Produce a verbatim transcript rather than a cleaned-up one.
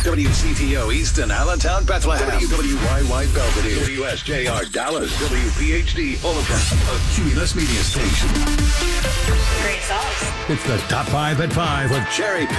W C T O Easton, Allentown, Bethlehem. W W Y Y Belvedere. W S J R Dallas. W P H D Overcast. A Cumulus Media Station. Great sauce. It's the Top five at five with Jerry